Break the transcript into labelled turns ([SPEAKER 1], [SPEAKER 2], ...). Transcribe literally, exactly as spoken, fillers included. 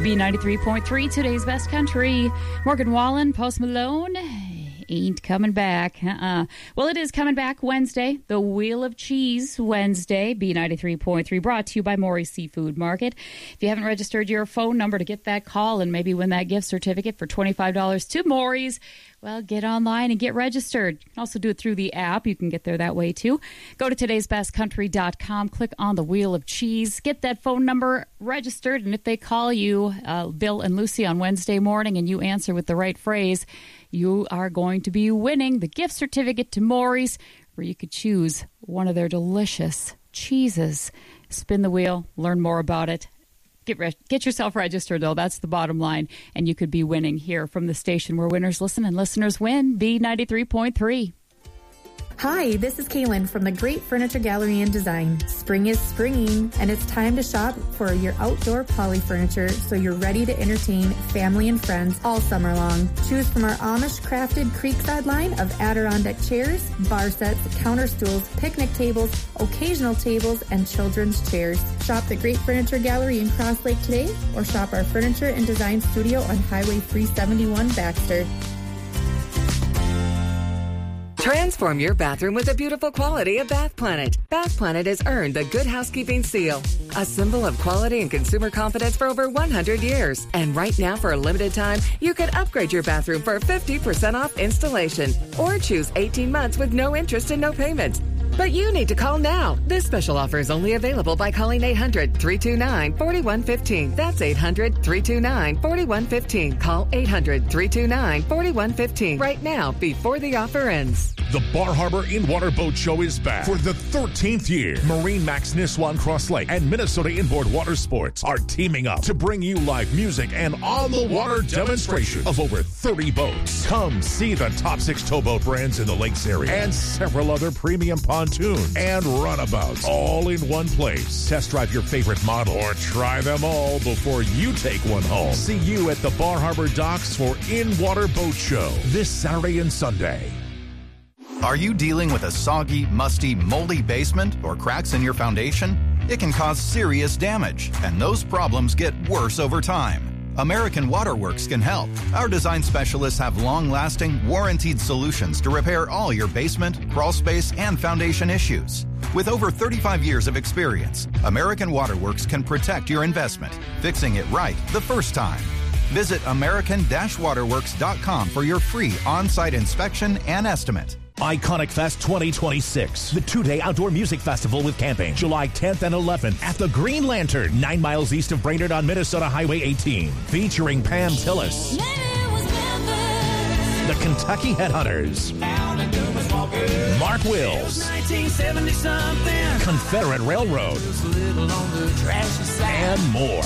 [SPEAKER 1] B ninety-three point three, today's best country. Morgan Wallen, Post Malone, ain't coming back. Uh-uh. Well, it is coming back Wednesday, the Wheel of Cheese Wednesday, B ninety-three point three, brought to you by Maury's Seafood Market. If you haven't registered your phone number to get that call and maybe win that gift certificate for twenty-five dollars to Maury's, well, get online and get registered. You can also do it through the app. You can get there that way, too. Go to todays best country dot com, click on the Wheel of Cheese, get that phone number registered, and if they call you, uh, Bill and Lucy, on Wednesday morning, and you answer with the right phrase, you are going to be winning the gift certificate to Maury's, where you could choose one of their delicious cheeses. Spin the wheel, learn more about it. Get re- get yourself registered, though. That's the bottom line. And you could be winning here from the station where winners listen and listeners win, B ninety-three point three.
[SPEAKER 2] Hi, this is Kaylin from the Great Furniture Gallery and Design. Spring is springing, and it's time to shop for your outdoor poly furniture so you're ready to entertain family and friends all summer long. Choose from our Amish-crafted Creekside line of Adirondack chairs, bar sets, counter stools, picnic tables, occasional tables, and children's chairs. Shop the Great Furniture Gallery in Cross Lake today, or shop our Furniture and Design Studio on Highway three seventy-one, Baxter.
[SPEAKER 3] Transform your bathroom with the beautiful quality of Bath Planet. Bath Planet has earned the Good Housekeeping Seal, a symbol of quality and consumer confidence for over one hundred years. And right now, for a limited time, you can upgrade your bathroom for fifty percent off installation or choose eighteen months with no interest and no payment. But you need to call now. This special offer is only available by calling eight hundred, three two nine, four one one five. That's eight hundred, three two nine, four one one five. Call eight hundred, three two nine, four one one five right now before the offer ends.
[SPEAKER 4] The Bar Harbor In-Water Boat Show is back for the thirteenth year. Marine Max Nisswa Cross Lake and Minnesota Inboard Water Sports are teaming up to bring you live music and on-the-water demonstration of over thirty boats. Come see the top six towboat brands in the lakes area and several other premium pontoons and runabouts all in one place. Test drive your favorite model or try them all before you take one home. See you at the Bar Harbor Docks for In-Water Boat Show this Saturday and Sunday.
[SPEAKER 5] Are you dealing with a soggy, musty, moldy basement or cracks in your foundation? It can cause serious damage, and those problems get worse over time. American Waterworks can help. Our design specialists have long-lasting, warranted solutions to repair all your basement, crawl space, and foundation issues. With over thirty-five years of experience, American Waterworks can protect your investment, fixing it right the first time. Visit American Waterworks dot com for your free on-site inspection and estimate.
[SPEAKER 4] Iconic Fest twenty twenty-six, the two-day outdoor music festival with camping, July tenth and eleventh at the Green Lantern, nine miles east of Brainerd on Minnesota Highway eighteen, featuring Pam Tillis, the Kentucky Headhunters, Mark Wills, Confederate Railroad, and more.